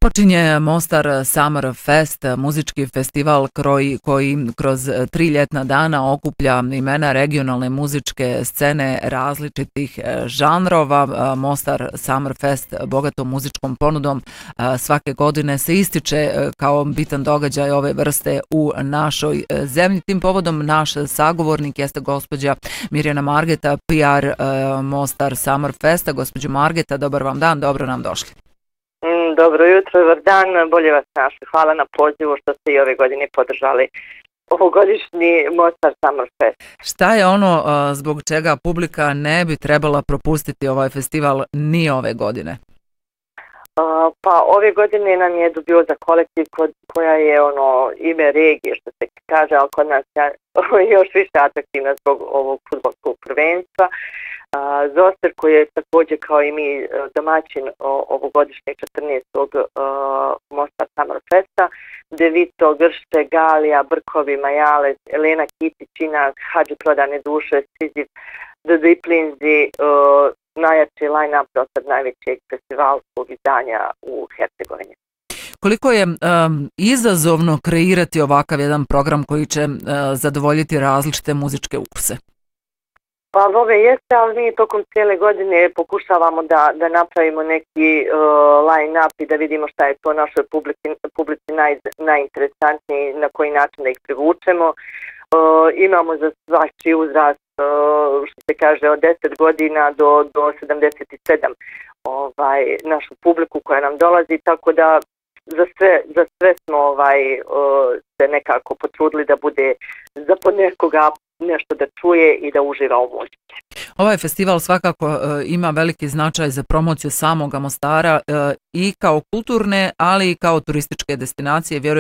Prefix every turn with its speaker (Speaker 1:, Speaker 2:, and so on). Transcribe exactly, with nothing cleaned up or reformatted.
Speaker 1: Počinje Mostar Summer Fest, muzički festival koji, koji kroz tri ljetna dana okuplja imena regionalne muzičke scene različitih žanrova. Mostar Summer Fest bogatom muzičkom ponudom svake godine se ističe kao bitan događaj ove vrste u našoj zemlji. Tim povodom naš sagovornik jeste gospođa Mirjana Margeta, P R Mostar Summer Festa. Gospođo Margeta, dobar vam dan, dobro nam došli.
Speaker 2: Dobro jutro, dobar dan, bolje vas našli. Hvala na pozivu što ste i ove godine podržali ovogodišnji Mostar Summer Fest.
Speaker 1: Šta je ono zbog čega publika ne bi trebala propustiti ovaj festival ni ove godine?
Speaker 2: Uh, pa ove godine nam je dobio za kolektiv kod, koja je ono ime regije, što se kaže, ali kod nas je još više atraktivna zbog ovog fudbalskog prvenstva. Uh, Zoster koji je također kao i mi domaćin ovogodišnjeg četrnaestog Uh, Mostar Summer Festa, De Vito, Gršte, Galija, Brkovi, Majale, Elena Kitićina, Hadži Prodane duše, Siziv, The Diplinzi, uh, najjači line-up do sad najvećeg festivalskog izdanja u Hercegovini.
Speaker 1: Koliko je um, izazovno kreirati ovakav jedan program koji će uh, zadovoljiti različite muzičke ukuse?
Speaker 2: Pa ove jeste, ali mi tokom cijele godine pokušavamo da, da napravimo neki uh, line-up i da vidimo šta je to našoj publici, publici naj, najinteresantniji, na koji način da ih privučemo. Uh, imamo za svaki uzrast, uh, što se kaže, od deset godina do, do sedamdeset sedam ovaj, našu publiku koja nam dolazi, tako da za sve, za sve smo ovaj, uh, se nekako potrudili da bude za ponekoga nešto da čuje i da uživa u muzici.
Speaker 1: Ovaj festival svakako uh, ima veliki značaj za promociju samoga Mostara uh, i kao kulturne, ali i kao turističke destinacije. Vjerujem